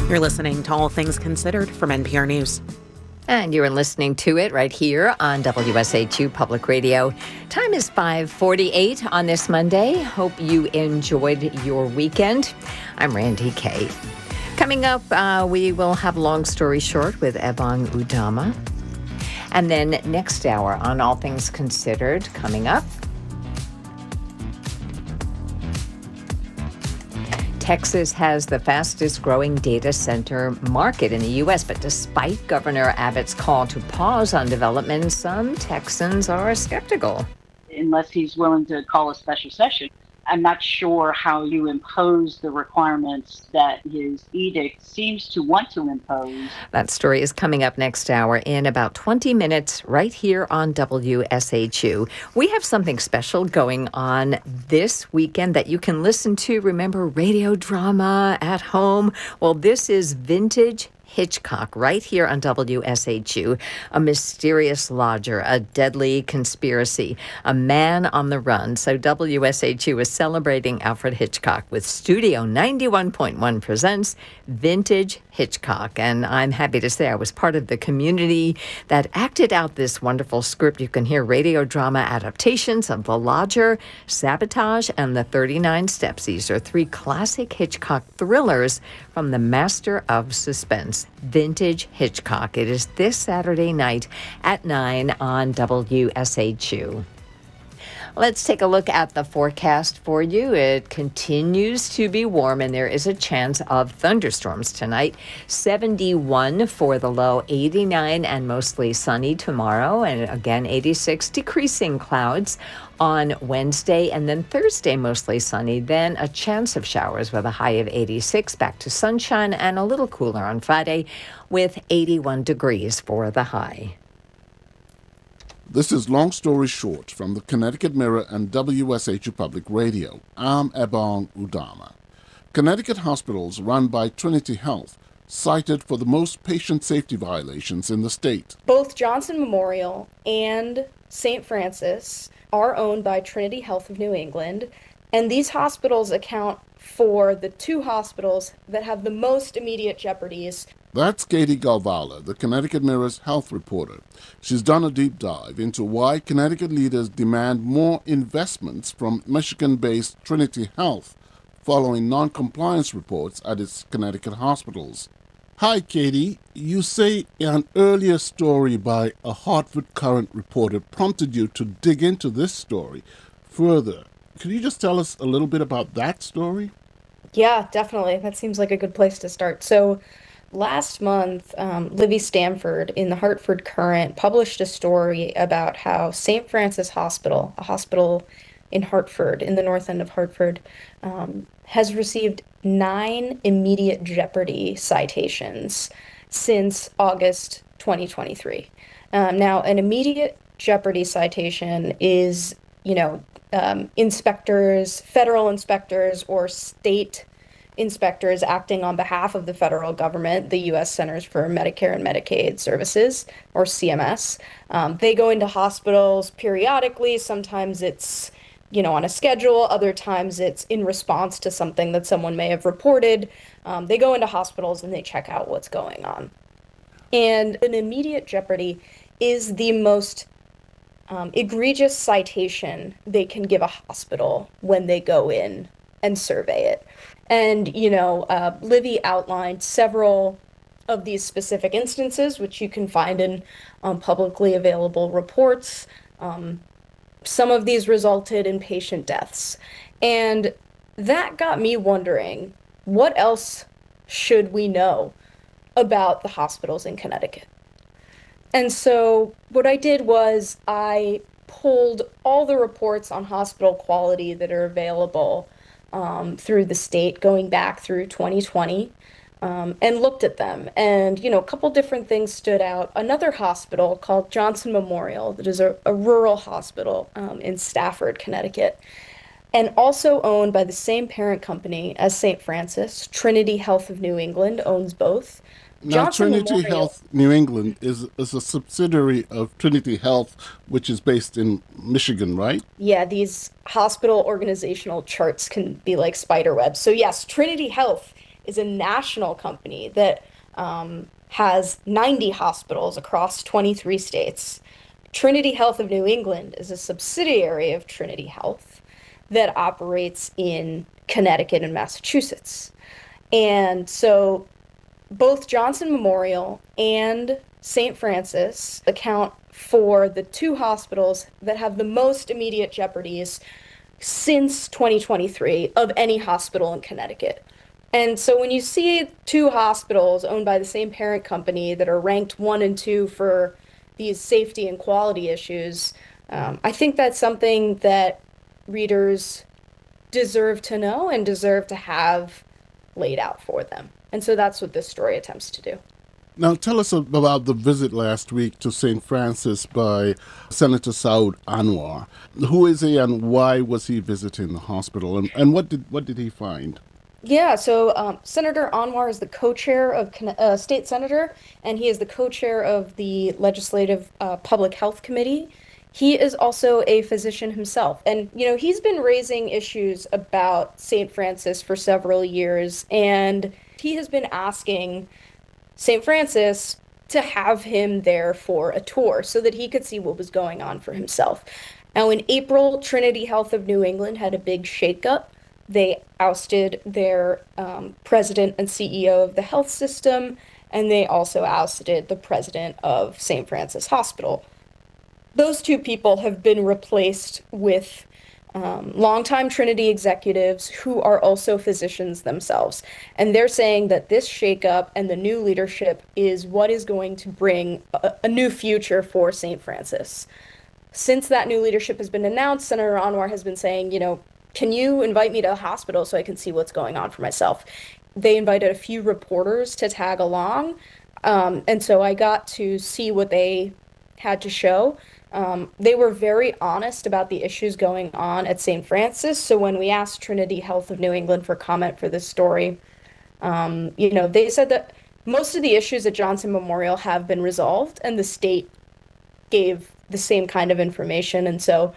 You're listening to All Things Considered from NPR News. And you're listening to it right here on WSHU Public Radio. Time is 5:48 on this Monday. Hope you enjoyed your weekend. I'm Randy Kay. Coming up, we will have Long Story Short with Ebong Udama. And then next hour on All Things Considered, coming up, Texas has the fastest growing data center market in the U.S., but despite Governor Abbott's call to pause on development, some Texans are skeptical. Unless he's willing to call a special session, I'm not sure how you impose the requirements that his edict seems to want to impose. That story is coming up next hour in about 20 minutes right here on WSHU. We have something special going on this weekend that you can listen to. Remember radio drama at home? Well, this is Vintage Hitchcock right here on WSHU. A mysterious lodger, a deadly conspiracy, a man on the run. So WSHU is celebrating Alfred Hitchcock with Studio 91.1 presents Vintage Hitchcock. And I'm happy to say I was part of the community that acted out this wonderful script. You can hear radio drama adaptations of The Lodger, Sabotage, and The 39 Steps. These are three classic Hitchcock thrillers from the master of suspense, Vintage Hitchcock. It is this Saturday night at 9 on WSHU. Let's take a look at the forecast for you. It continues to be warm, and there is a chance of thunderstorms tonight. 71 for the low, 89 and mostly sunny tomorrow, and again 86, decreasing clouds on Wednesday, and then Thursday mostly sunny, then a chance of showers with a high of 86, back to sunshine and a little cooler on Friday with 81 degrees for the high. This is Long Story Short from the Connecticut Mirror and WSHU Public Radio. I'm Ebong Udama. Connecticut hospitals run by Trinity Health cited for the most patient safety violations in the state. Both Johnson Memorial and St. Francis are owned by Trinity Health of New England, and these hospitals account for the two hospitals that have the most immediate jeopardies. That's Katie Galvala, the Connecticut Mirror's health reporter. She's done a deep dive into why Connecticut leaders demand more investments from Michigan-based Trinity Health following non-compliance reports at its Connecticut hospitals. Hi, Katie. You say an earlier story by a Hartford Courant reporter prompted you to dig into this story further. Could you just tell us a little bit about that story? Yeah, definitely. That seems like a good place to start. So last month, Livy Stanford in the Hartford Courant published a story about how St. Francis Hospital, a hospital in Hartford, in the north end of Hartford, has received 9 immediate jeopardy citations since August 2023. Now, an immediate jeopardy citation is, inspectors, federal inspectors, or state inspectors acting on behalf of the federal government, the U.S. Centers for Medicare and Medicaid Services, or CMS. They go into hospitals periodically. Sometimes it's, on a schedule. Other times it's in response to something that someone may have reported. They go into hospitals and they check out what's going on. And an immediate jeopardy is the most egregious citation they can give a hospital when they go in and survey it. And, Livy outlined several of these specific instances, which you can find in publicly available reports. Some of these resulted in patient deaths. And that got me wondering, what else should we know about the hospitals in Connecticut? And so what I did was I pulled all the reports on hospital quality that are available through the state going back through 2020 and looked at them. And, a couple different things stood out. Another hospital called Johnson Memorial, that is a rural hospital in Stafford, Connecticut, and also owned by the same parent company as St. Francis. Trinity Health of New England owns both. Now, Trinity Health New England is a subsidiary of Trinity Health, which is based in Michigan, right? Yeah, these hospital organizational charts can be like spider webs. So yes, Trinity Health is a national company that has 90 hospitals across 23 states. Trinity Health of New England is a subsidiary of Trinity Health that operates in Connecticut and Massachusetts. And so both Johnson Memorial and St. Francis account for the two hospitals that have the most immediate jeopardies since 2023 of any hospital in Connecticut. And so when you see two hospitals owned by the same parent company that are ranked 1 and 2 for these safety and quality issues, I think that's something that readers deserve to know and deserve to have laid out for them. And so that's what this story attempts to do. Now, tell us about the visit last week to St. Francis by Senator Saud Anwar. Who is he and why was he visiting the hospital? And what did he find? Yeah, so Senator Anwar is the co-chair of state senator, and he is the co-chair of the Legislative Public Health Committee. He is also a physician himself. And, he's been raising issues about St. Francis for several years, and he has been asking St. Francis to have him there for a tour so that he could see what was going on for himself. Now, in April, Trinity Health of New England had a big shakeup. They ousted their president and CEO of the health system, and they also ousted the president of St. Francis Hospital. Those two people have been replaced with longtime Trinity executives who are also physicians themselves. And they're saying that this shakeup and the new leadership is what is going to bring a new future for St. Francis. Since that new leadership has been announced, Senator Anwar has been saying, can you invite me to the hospital so I can see what's going on for myself? They invited a few reporters to tag along. And so I got to see what they had to show. They were very honest about the issues going on at St. Francis. So when we asked Trinity Health of New England for comment for this story, they said that most of the issues at Johnson Memorial have been resolved, and the state gave the same kind of information. And so,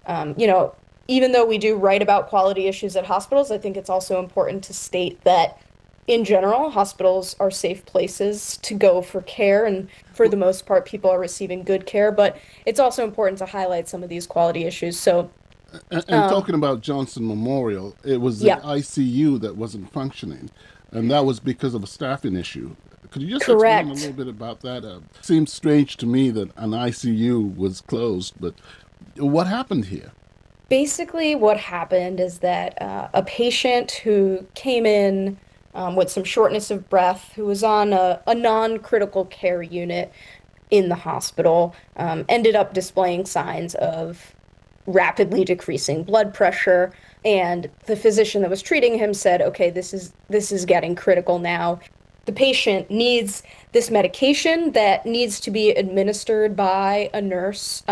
even though we do write about quality issues at hospitals, I think it's also important to state that in general, hospitals are safe places to go for care, and for the most part, people are receiving good care. But it's also important to highlight some of these quality issues. So, and talking about Johnson Memorial, it was the ICU that wasn't functioning, and that was because of a staffing issue. Could you just explain a little bit about that? It seems strange to me that an ICU was closed, but what happened here? Basically, what happened is that a patient who came in with some shortness of breath, who was on a non-critical care unit in the hospital, ended up displaying signs of rapidly decreasing blood pressure. And the physician that was treating him said, okay, this is getting critical now. The patient needs this medication that needs to be administered by a nurse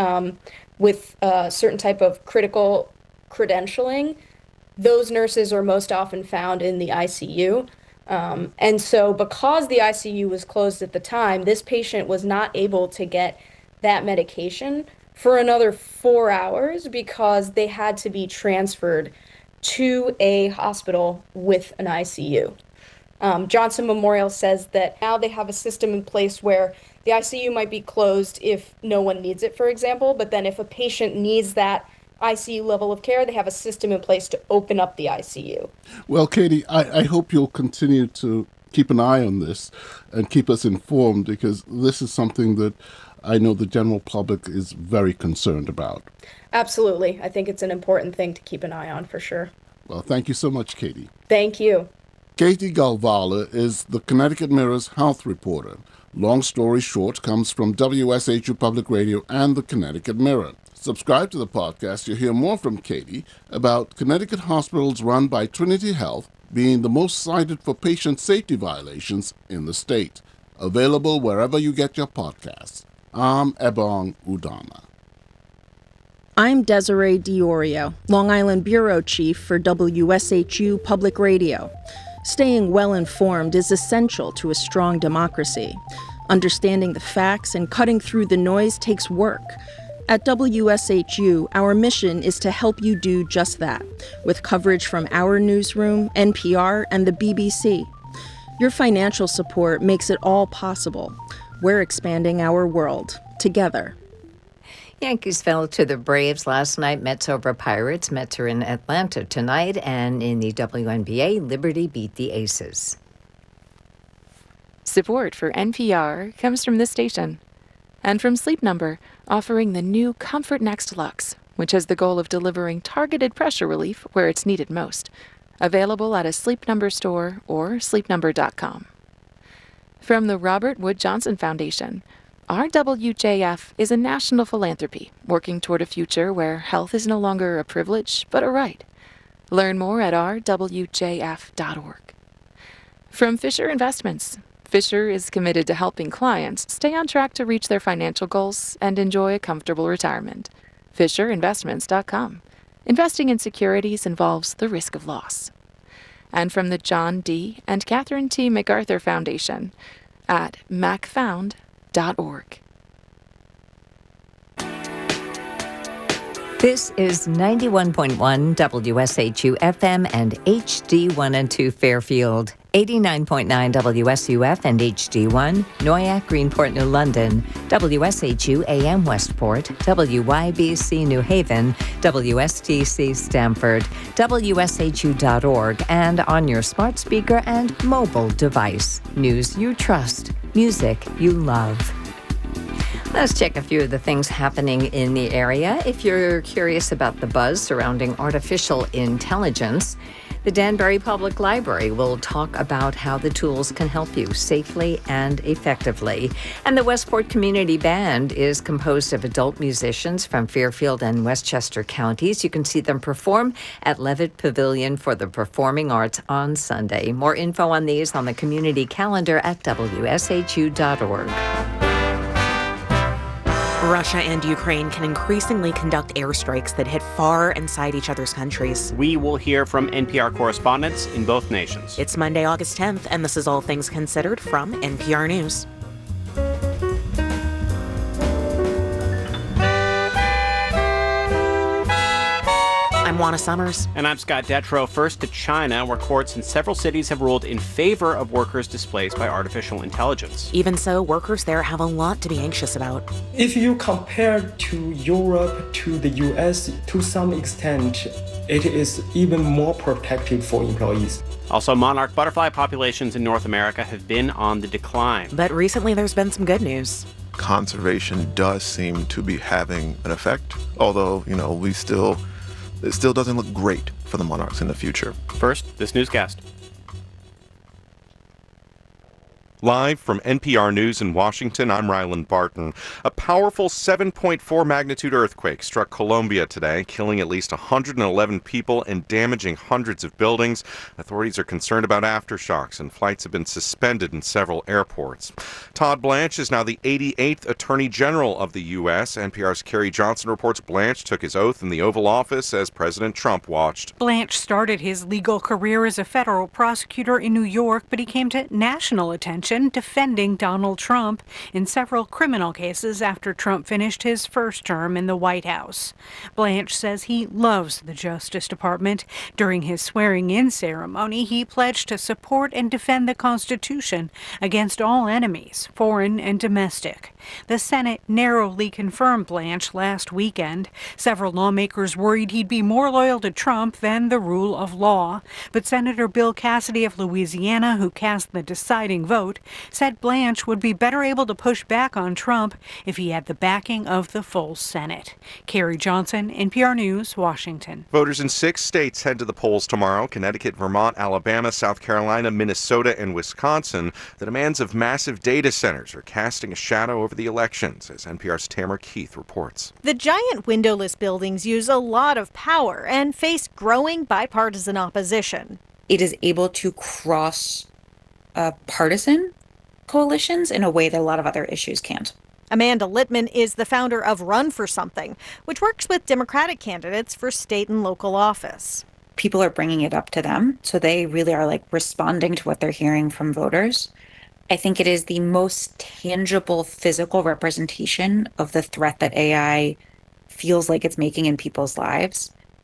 with a certain type of critical credentialing. Those nurses are most often found in the ICU. And so because the ICU was closed at the time, this patient was not able to get that medication for another 4 hours because they had to be transferred to a hospital with an ICU. Johnson Memorial says that now they have a system in place where the ICU might be closed if no one needs it, for example, but then if a patient needs that ICU level of care, they have a system in place to open up the ICU. Well, Katie, I hope you'll continue to keep an eye on this and keep us informed, because this is something that I know the general public is very concerned about. Absolutely. I think it's an important thing to keep an eye on for sure. Well, thank you so much, Katie. Thank you. Katie Galvala is the Connecticut Mirror's health reporter. Long Story Short comes from WSHU Public Radio and the Connecticut Mirror. Subscribe to the podcast. You'll hear more from Katie about Connecticut hospitals run by Trinity Health being the most cited for patient safety violations in the state. Available wherever you get your podcasts. I'm Ebong Udana. I'm Desiree Diorio, Long Island Bureau Chief for WSHU Public Radio. Staying well-informed is essential to a strong democracy. Understanding the facts and cutting through the noise takes work. At WSHU, our mission is to help you do just that, with coverage from our newsroom, NPR, and the BBC. Your financial support makes it all possible. We're expanding our world together. Yankees fell to the Braves last night. Mets over Pirates. Mets are in Atlanta tonight. And in the WNBA, Liberty beat the Aces. Support for NPR comes from this station and from Sleep Number, offering the new Comfort Next Luxe, which has the goal of delivering targeted pressure relief where it's needed most. Available at a Sleep Number store or sleepnumber.com. From the Robert Wood Johnson Foundation, RWJF is a national philanthropy working toward a future where health is no longer a privilege but a right. Learn more at rwjf.org. From Fisher Investments, Fisher is committed to helping clients stay on track to reach their financial goals and enjoy a comfortable retirement. FisherInvestments.com. Investing in securities involves the risk of loss. And from the John D. and Catherine T. MacArthur Foundation at macfound.org. This is 91.1 WSHU FM and HD1 and 2 Fairfield, 89.9 WSUF and HD1, Noyak, Greenport, New London, WSHU AM Westport, WYBC New Haven, WSTC Stamford, WSHU.org, and on your smart speaker and mobile device. News you trust, music you love. Let's check a few of the things happening in the area. If you're curious about the buzz surrounding artificial intelligence, the Danbury Public Library will talk about how the tools can help you safely and effectively. And the Westport Community Band is composed of adult musicians from Fairfield and Westchester counties. You can see them perform at Levitt Pavilion for the Performing Arts on Sunday. More info on these on the community calendar at WSHU.org. Russia and Ukraine can increasingly conduct airstrikes that hit far inside each other's countries. We will hear from NPR correspondents in both nations. It's Monday, August 10th, and this is All Things Considered from NPR News. I'm Juana Summers. And I'm Scott Detrow. First to China, where courts in several cities have ruled in favor of workers displaced by artificial intelligence. Even so, workers there have a lot to be anxious about. If you compare to Europe, to the US, to some extent, it is even more protective for employees. Also, monarch butterfly populations in North America have been on the decline. But recently there's been some good news. Conservation does seem to be having an effect, although, it still doesn't look great for the monarchs in the future. First, this newscast. Live from NPR News in Washington, I'm Ryland Barton. A powerful 7.4 magnitude earthquake struck Colombia today, killing at least 111 people and damaging hundreds of buildings. Authorities are concerned about aftershocks, and flights have been suspended in several airports. Todd Blanche is now the 88th Attorney General of the U.S. NPR's Carrie Johnson reports Blanche took his oath in the Oval Office as President Trump watched. Blanche started his legal career as a federal prosecutor in New York, but he came to national attention defending Donald Trump in several criminal cases after Trump finished his first term in the White House. Blanche says he loves the Justice Department. During his swearing-in ceremony, he pledged to support and defend the Constitution against all enemies, foreign and domestic. The Senate narrowly confirmed Blanche last weekend. Several lawmakers worried he'd be more loyal to Trump than the rule of law. But Senator Bill Cassidy of Louisiana, who cast the deciding vote, said Blanche would be better able to push back on Trump if he had the backing of the full Senate. Carrie Johnson, NPR News, Washington. Voters in 6 states head to the polls tomorrow: Connecticut, Vermont, Alabama, South Carolina, Minnesota, and Wisconsin. The demands of massive data centers are casting a shadow over the elections, as NPR's Tamara Keith reports. The giant windowless buildings use a lot of power and face growing bipartisan opposition. It is able to cross partisan coalitions in a way that a lot of other issues can't. Amanda Littman is the founder of Run for Something, which works with Democratic candidates for state and local office. People are bringing it up to them, so they really are responding to what they're hearing from voters. I think it is the most tangible physical representation of the threat that AI feels like it's making in people's lives.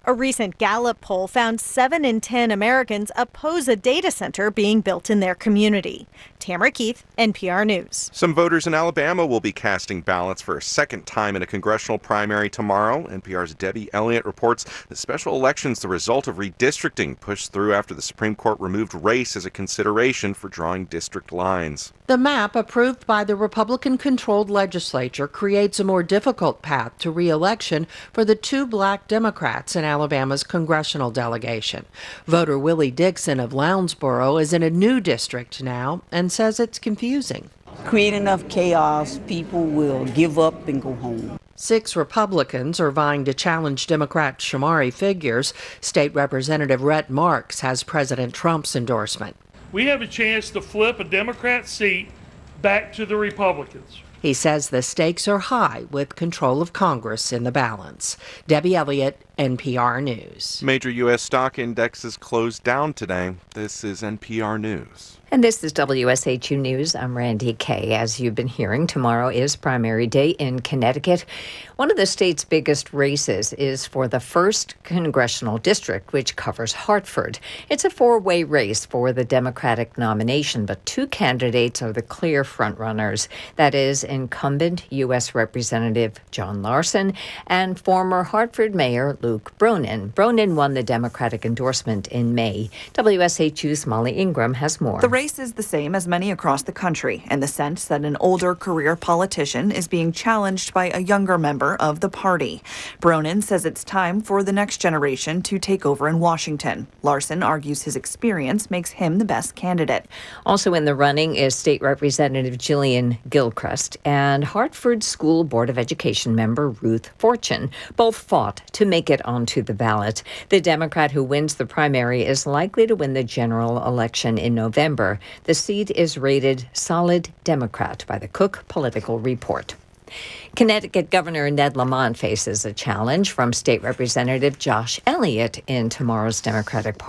A recent Gallup poll found 7 in 10 Americans oppose a data center being built in their community. Tamara Keith, NPR News. Some voters in Alabama will be casting ballots for a second time in a congressional primary tomorrow. NPR's Debbie Elliott reports that special elections, the result of redistricting, pushed through after the Supreme Court removed race as a consideration for drawing district lines. The map, approved by the Republican-controlled legislature, creates a more difficult path to re-election for the 2 black Democrats in Alabama's congressional delegation. Voter Willie Dixon of Lounsboro is in a new district now and says it's confusing. Create enough chaos, people will give up and go home. 6 Republicans are vying to challenge Democrat Shamari Figures. State Representative Rhett Marks has President Trump's endorsement. We have a chance to flip a Democrat seat back to the Republicans. He says the stakes are high with control of Congress in the balance. Debbie Elliott, NPR News. Major U.S. stock indexes closed down today. This is NPR News. And this is WSHU News. I'm Randy Kay. As you've been hearing, tomorrow is primary day in Connecticut. One of the state's biggest races is for the 1st congressional district, which covers Hartford. It's a 4-way race for the Democratic nomination, but 2 candidates are the clear frontrunners. That is incumbent U.S. Representative John Larson and former Hartford Mayor Luke Bronin. Bronin won the Democratic endorsement in May. WSHU's Molly Ingram has more. The race is the same as many across the country in the sense that an older career politician is being challenged by a younger member of the party. Bronin says it's time for the next generation to take over in Washington. Larson argues his experience makes him the best candidate. Also in the running is State Representative Jillian Gilchrist and Hartford School Board of Education member Ruth Fortune. Both fought to make it onto the ballot. The Democrat who wins the primary is likely to win the general election in November. The seat is rated solid Democrat by the Cook Political Report. Connecticut Governor Ned Lamont faces a challenge from State Representative Josh Elliott in tomorrow's Democratic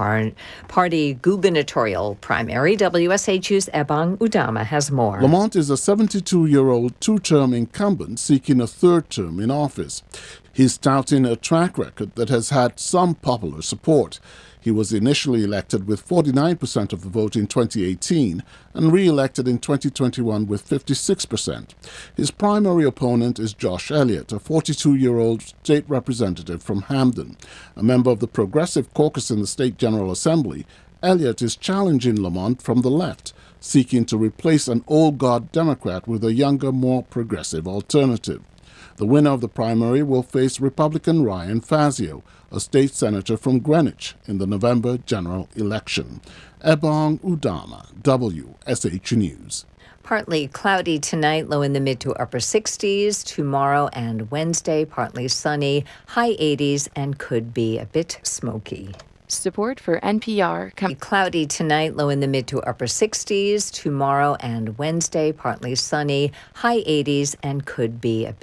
Party gubernatorial primary. WSHU's Ebong Udama has more. Lamont is a 72-year-old 2-term incumbent seeking a 3rd term in office. He's touting a track record that has had some popular support. He was initially elected with 49% of the vote in 2018 and re-elected in 2021 with 56%. His primary opponent is Josh Elliott, a 42-year-old state representative from Hamden. A member of the Progressive Caucus in the State General Assembly, Elliott is challenging Lamont from the left, seeking to replace an old guard Democrat with a younger, more progressive alternative. The winner of the primary will face Republican Ryan Fazio, a state senator from Greenwich, in the November general election. Ebong Udama, WSHU News. Partly cloudy tonight, low in the mid to upper 60s. Tomorrow and Wednesday, partly sunny, high 80s, and could be a bit smoky. Support for NPR. Cloudy tonight, low in the mid to upper 60s. Tomorrow and Wednesday, partly sunny, high 80s, and could be a bit